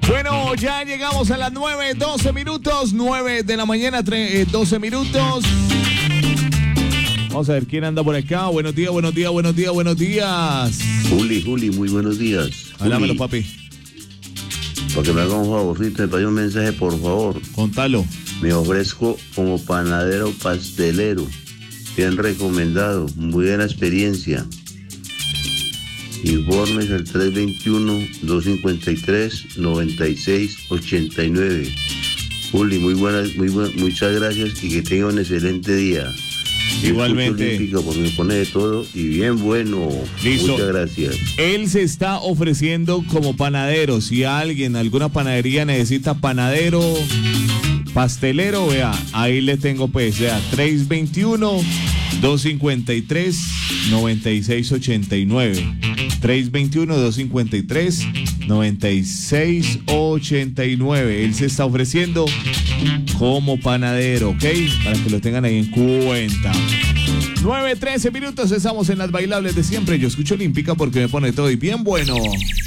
Bueno, ya llegamos a las 9:12 minutos, 9 de la mañana, 12 minutos. Vamos a ver quién anda por acá. Buenos días, buenos días, buenos días, buenos días. Juli, muy buenos días. Háblamelo, papi. Para que me haga un favorcito, me pide un mensaje, por favor. Contalo. Me ofrezco como panadero pastelero. Bien recomendado, muy buena experiencia. Informes al 321-253-9689. Juli, muchas gracias y que tenga un excelente día. Igualmente. Olímpico, porque me pone de todo y bien bueno. Listo. Muchas gracias. Él se está ofreciendo como panadero. Si alguien, alguna panadería necesita panadero, pastelero, vea, ahí le tengo pues, vea, 321-253-9689. 321-253-9689. Él se está ofreciendo como panadero, ¿ok? Para que lo tengan ahí en cuenta. 9:13 minutos, estamos en las bailables de siempre. Yo escucho Olímpica porque me pone todo y bien bueno.